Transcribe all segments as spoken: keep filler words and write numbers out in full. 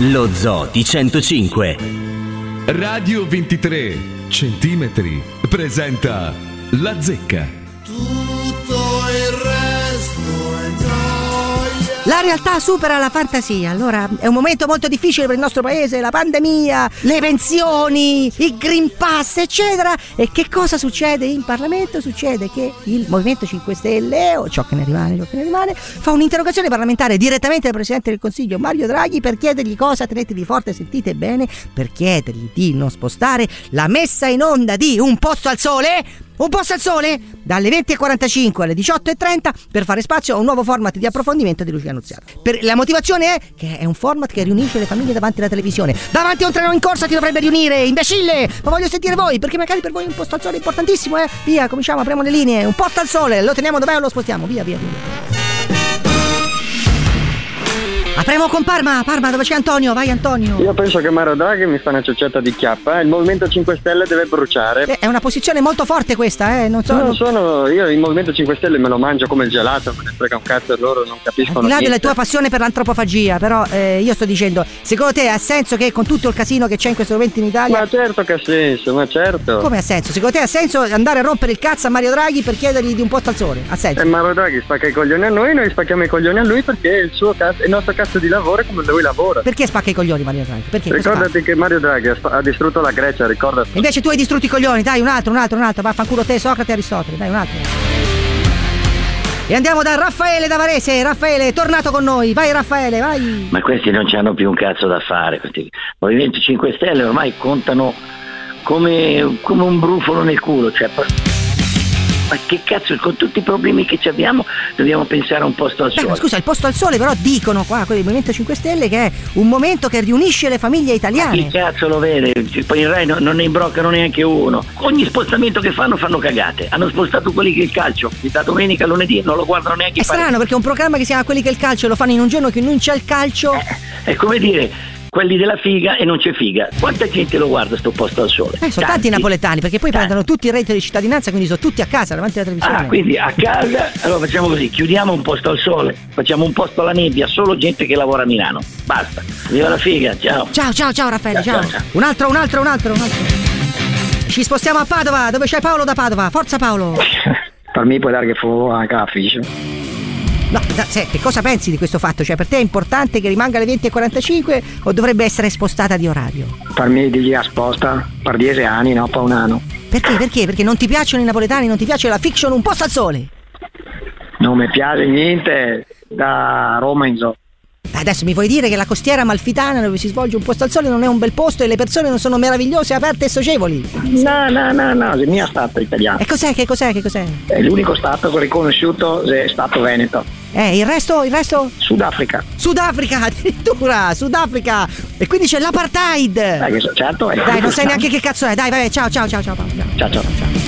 Lo Zoo di centocinque. Radio ventitré centimetri presenta La Zecca. Tutto il resto è gioia. La realtà supera la fantasia. Allora è un momento molto difficile per il nostro paese, la pandemia, le pensioni, il Green Pass eccetera. E che cosa succede in Parlamento? Succede che il Movimento cinque Stelle, o ciò che ne rimane, ciò che ne rimane, fa un'interrogazione parlamentare direttamente al Presidente del Consiglio Mario Draghi per chiedergli cosa, tenetevi forte, sentite bene, per chiedergli di non spostare la messa in onda di Un Posto al Sole, Un Posto al Sole dalle venti e quarantacinque alle diciotto e trenta per fare spazio a un nuovo format di approfondimento di Lucia Annunziata. Per, la motivazione è che è un format che riunisce le famiglie davanti alla televisione. Davanti a un treno in corsa ti dovrebbe riunire, imbecille! Ma voglio sentire voi, perché magari per voi Un Posto al Sole è importantissimo, eh? Via, cominciamo, apriamo le linee. Un Posto al Sole, lo teniamo dov'è o lo spostiamo? Via, via, via. Apriamo con Parma, Parma dove c'è Antonio, vai Antonio. Io penso che Mario Draghi mi fa una ciocciata di chiappa, eh? Il Movimento cinque Stelle deve bruciare. Eh, è una posizione molto forte questa, eh? Non so. Non sono, io il Movimento cinque Stelle me lo mangio come il gelato, me ne frega un cazzo e loro non capiscono Al di là niente. della tua passione per l'antropofagia, però eh, io sto dicendo, secondo te ha senso che con tutto il casino che c'è in questo momento in Italia... Ma certo che ha senso, ma certo. Come ha senso? Secondo te ha senso andare a rompere il cazzo a Mario Draghi per chiedergli di Un Posto al Sole? Ha senso? E Mario Draghi spacca i coglioni a noi, noi spacchiamo i coglioni a lui perché il suo cazzo, il nostro cazzo di lavoro è come lui lavora. Perché spacca i coglioni Mario Draghi? Perché? Ricordati che Mario Draghi ha, ha distrutto la Grecia, ricordati. Invece tu hai distrutto i coglioni, dai un altro, un altro, un altro, vaffanculo te, Socrate e Aristotele, dai un altro. E andiamo da Raffaele da Varese. Raffaele è tornato con noi, vai Raffaele, vai. Ma questi non c'hanno più un cazzo da fare, questi Movimento cinque Stelle ormai contano come, come un brufolo nel culo, cioè... Ma che cazzo, con tutti i problemi che ci abbiamo dobbiamo pensare a Un Posto al Sole. Beh, ma scusa, il Posto al Sole però dicono qua, quelli del Movimento cinque Stelle, che è un momento che riunisce le famiglie italiane. Ma chi cazzo lo vede? Poi in Rai no, non ne imbroccano neanche uno. Ogni spostamento che fanno fanno cagate. Hanno spostato quelli che il calcio da domenica a lunedì non lo guardano neanche. È strano perché un programma che si chiama Quelli che il calcio lo fanno in un giorno che non c'è il calcio. Eh, è come dire quelli della figa e non c'è figa. Quanta gente lo guarda sto Posto al Sole? Eh, sono tanti napoletani, perché poi Tanti. prendono tutti il reddito di cittadinanza, quindi sono tutti a casa davanti alla televisione. Ah, quindi a casa, allora facciamo così, chiudiamo Un Posto al Sole, facciamo Un Posto alla nebbia, solo gente che lavora a Milano. Basta. Viva la figa, ciao. Ciao, ciao, ciao Raffaele, ciao. Ciao, ciao. Un altro, un altro, un altro, un altro. Ci spostiamo a Padova, dove c'è Paolo da Padova. Forza Paolo. Per me puoi dare che fu a caffice. No, da, se, che cosa pensi di questo fatto? Cioè, per te è importante che rimanga alle venti e quarantacinque o dovrebbe essere spostata di orario? Per me di a sposta per dieci anni, no, per un anno. Perché? Perché? Perché non ti piacciono i napoletani, non ti piace la fiction Un Posto al Sole? Non mi piace niente da Roma in zo. Adesso mi vuoi dire che la costiera amalfitana dove si svolge Un Posto al Sole non è un bel posto e le persone non sono meravigliose, aperte e socievoli? No, no, no, no, il mio stato italiano. E cos'è? Che cos'è? Che cos'è? È l'unico stato riconosciuto è stato Veneto. Eh, il resto? Il resto? Sudafrica. Sudafrica, addirittura, Sudafrica. E quindi c'è l'apartheid. Dai, che so, certo. È Dai, non sai neanche che cazzo è. Dai, vai, ciao, ciao, ciao, ciao. Ciao, ciao. ciao.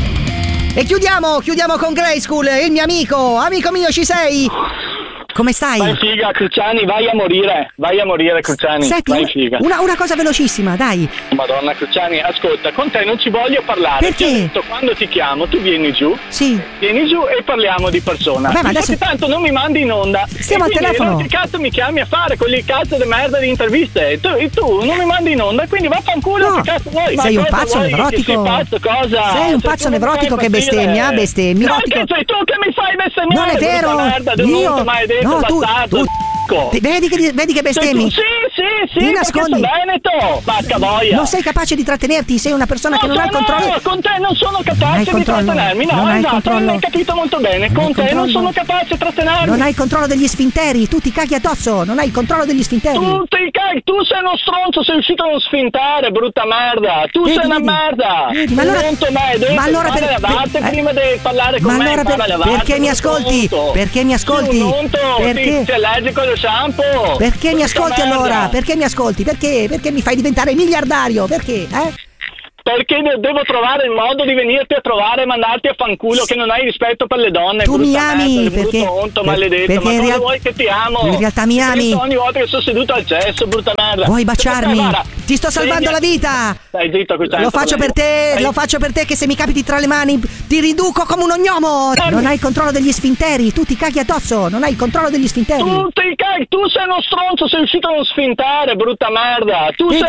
E chiudiamo, chiudiamo con Grayskull, il mio amico. Amico mio, ci sei? Come stai? Vai figa, Cruciani, vai a morire, vai a morire Cruciani, Senti, vai figa. Una, una cosa velocissima, dai. Madonna Cruciani, ascolta, con te non ci voglio parlare. Perché? Ti ho detto, quando ti chiamo, tu vieni giù. Sì. Vieni giù e parliamo di persona. Vabbè, ma adesso... adesso tanto non mi mandi in onda. Stiamo e al quindi, telefono. non che cazzo mi chiami a fare quelli cazzo di merda di interviste? Tu, tu non mi mandi in onda, quindi vaffanculo, No. che cazzo vuoi? Sei Ma un cosa pazzo vuoi? nevrotico. Che sei pazzo, cosa? Sei un Cioè, pazzo tu non nevrotico mi che fai impazzire. bestemmia, bestemmi. No, Nevrotico. che sei tu che mi fai bestemmiare? Non è vero. brutta merda, del Io mondo maledetto, no, tu, bastardo. tu Ti- Vedi che, vedi che bestemmi? Sì, sì, sì, Ti perché nascondi. sono Veneto, vacca boia. Non sei capace di trattenerti, sei una persona che No, non ha il no, controllo. con te non sono Non hai capace di controllo. trattenermi. No, Non hai esatto, controllo. non hai capito molto bene. Non Con hai te non controllo. sono capace di trattenermi. Non hai il controllo degli sfinteri, tu ti caghi addosso, non hai il controllo degli sfinteri. Tu, ti caghi, tu sei uno stronzo, sei uscito uno sfintare, brutta merda. Tu Vedi, sei una vedi. merda. Vedi, ma allora- Pronto me, devi ma allora fare per- la lavarti per- eh, prima di parlare con ma me. allora per- impara a lavarti, perché mi sono ascolti? pronto. Perché mi ascolti? Sono pronto, Perché? Ti, sei allergico allo shampoo. Perché mi Brutta ascolti merda. allora? Perché mi ascolti? Perché? Perché mi fai diventare miliardario? Perché? Eh? Perché de- devo trovare il modo di venirti a trovare e mandarti a fanculo, che non hai rispetto per le donne. Tu mi brutta ami, merda, perché- brutto onto, per- maledetto. perché Ma in cosa real- vuoi che ti amo? in realtà mi Ti ami. penso ogni volta che sono seduto al cesso, brutta merda. Vuoi baciarmi? Guarda, Ti sto salvando Segna- la vita. Stai zitto, Cruciani. Lo faccio per te, Stai- lo faccio per te che se mi capiti tra le mani ti riduco come un ognomo. Non hai il controllo degli sfinteri, tu ti caghi addosso, non hai il controllo degli sfinteri. Tu, ti caghi, tu sei uno stronzo, sei uscito da uno sfintare, brutta merda. Tu Vedi? sei